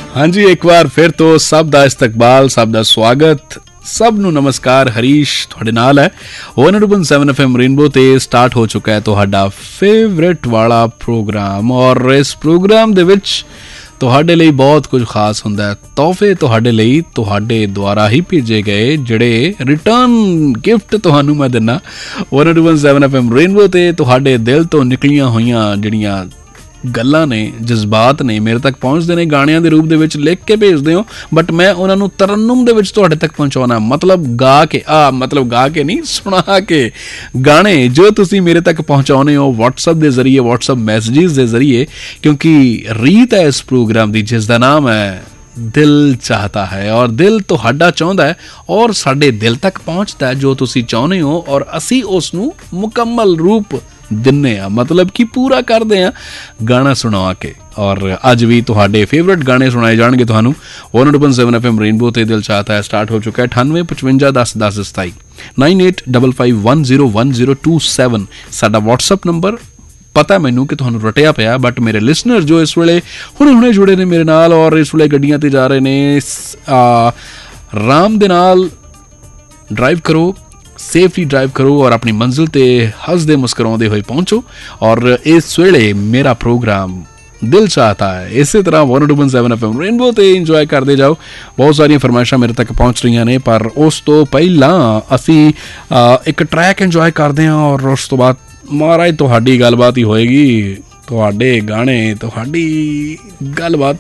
हाँ जी, एक बार फिर तो सब दा इस्तकबाल, सब दा स्वागत, सब ਨੂੰ ਨਮਸਕਾਰ। ਹਰੀਸ਼ ਤੁਹਾਡੇ ਨਾਲ ਹੈ। 107 FM ਰੇਨਬੋ ਤੇ ਸਟਾਰਟ ਹੋ ਚੁੱਕਾ ਹੈ ਤੁਹਾਡਾ ਫੇਵਰੇਟ ਵਾਲਾ ਪ੍ਰੋਗਰਾਮ, ਔਰ ਇਸ ਪ੍ਰੋਗਰਾਮ ਦੇ ਵਿੱਚ ਤੁਹਾਡੇ ਲਈ ਬਹੁਤ ਕੁਝ ਖਾਸ ਹੁੰਦਾ ਹੈ। ਤੋਹਫੇ ਤੁਹਾਡੇ ਲਈ ਤੁਹਾਡੇ ਦੁਆਰਾ ਹੀ ਭੇਜੇ ਗਏ ਜਿਹੜੇ ਰਿਟਰਨ ਗਿਫਟ ਤੁਹਾਨੂੰ ਮੈਂ ਦਿੰਦਾ 107 FM ਰੇਨਬੋ ਤੇ ਤੁਹਾਡੇ ਦਿਲ ਤੋਂ ਨਿਕਲੀਆਂ ਹੋਈਆਂ ਜਿਹੜੀਆਂ ਗੱਲਾਂ ਨੇ, ਜਜ਼ਬਾਤ ਨੇ, ਮੇਰੇ ਤੱਕ ਪਹੁੰਚਦੇ ਨੇ ਗਾਣਿਆਂ ਦੇ ਰੂਪ ਦੇ ਵਿੱਚ, ਲਿਖ ਕੇ ਭੇਜਦੇ ਹੋ, ਬਟ ਮੈਂ ਉਹਨਾਂ ਨੂੰ ਤਰੰਨੁਮ ਦੇ ਵਿੱਚ ਤੁਹਾਡੇ ਤੱਕ ਪਹੁੰਚਾਉਣਾ, ਮਤਲਬ ਗਾ ਕੇ ਨਹੀਂ, ਸੁਣਾ ਕੇ ਗਾਣੇ ਜੋ ਤੁਸੀਂ ਮੇਰੇ ਤੱਕ ਪਹੁੰਚਾਉਣੇ ਹੋ WhatsApp ਦੇ ਜ਼ਰੀਏ, WhatsApp ਮੈਸੇजेस ਦੇ ਜ਼ਰੀਏ, ਕਿਉਂਕਿ ਰੀਤ ਹੈ ਇਸ ਪ੍ਰੋਗਰਾਮ ਦੀ ਜਿਸ ਦਾ ਨਾਮ ਹੈ ਦਿਲ ਚਾਹਤਾ ਹੈ, ਔਰ ਦਿਲ ਤੁਹਾਡਾ ਚਾਹੁੰਦਾ ਹੈ ਔਰ ਸਾਡੇ ਦਿਲ ਤੱਕ ਪਹੁੰਚਦਾ ਜੋ ਤੁਸੀਂ ਚਾਹੁੰਦੇ ਹੋ, ਔਰ ਅਸੀਂ ਉਸ ਨੂੰ ਮੁਕੰਮਲ ਰੂਪ ਦਿੰਨੇ ਆ, ਮਤਲਬ ਕਿ ਪੂਰਾ ਕਰਦੇ ਆ ਗਾਣਾ ਸੁਣਾ ਕੇ। ਔਰ ਅੱਜ ਵੀ ਤੁਹਾਡੇ ਫੇਵਰੇਟ ਗਾਣੇ ਸੁਣਾਏ ਜਾਣਗੇ ਤੁਹਾਨੂੰ 107 FM ਰੇਨਬੋ ਤੇ ਦਿਲ ਚਾਹਤਾ ਹੈ ਸਟਾਰਟ ਹੋ ਚੁੱਕਾ ਹੈ। 9855 10 10 27 9855101027 ਸਾਡਾ WhatsApp ਨੰਬਰ। ਪਤਾ ਮੈਨੂੰ ਕਿ ਤੁਹਾਨੂੰ ਰਟਿਆ ਪਿਆ, ਬਟ ਮੇਰੇ ਲਿਸਨਰ ਜੋ ਇਸ ਵੇਲੇ ਹੁਣੇ ਜੁੜੇ ਨੇ ਮੇਰੇ ਨਾਲ ਔਰ ਇਸ ਵੇਲੇ ਗੱਡੀਆਂ ਤੇ ਜਾ ਰਹੇ ਨੇ, ਆਰਾਮ ਦੇ ਨਾਲ ਡਰਾਈਵ ਕਰੋ, ਸੇਫਲੀ ਡਰਾਈਵ ਕਰੋ ਔਰ ਆਪਣੀ ਮੰਜ਼ਿਲ ਤੇ ਹੱਸਦੇ ਮੁਸਕਰਾਉਂਦੇ ਹੋਏ ਪਹੁੰਚੋ। ਔਰ ਇਸ ਵੇਲੇ ਮੇਰਾ ਪ੍ਰੋਗਰਾਮ ਦਿਲ ਚਾਹਤਾ ਹੈ ਇਸੇ ਤਰ੍ਹਾਂ 107 FM ਰੇਨਬੋ ਤੇ ਇੰਜੋਏ ਕਰਦੇ ਜਾਓ। ਬਹੁਤ ਸਾਰੀਆਂ ਫਰਮਾਇਸ਼ਾਂ ਮੇਰੇ ਤੱਕ ਪਹੁੰਚ ਰਹੀਆਂ ਨੇ, ਪਰ ਉਸ ਤੋਂ ਪਹਿਲਾਂ ਅਸੀਂ ਇੱਕ ਟਰੈਕ ਇੰਜੋਏ ਕਰਦੇ ਹਾਂ ਔਰ ਉਸ ਤੋਂ ਬਾਅਦ ਮਹਾਰਾਜ ਤੁਹਾਡੀ ਗੱਲਬਾਤ ਹੀ ਹੋਏਗੀ, ਤੁਹਾਡੇ ਗਾਣੇ, ਤੁਹਾਡੀ ਗੱਲਬਾਤ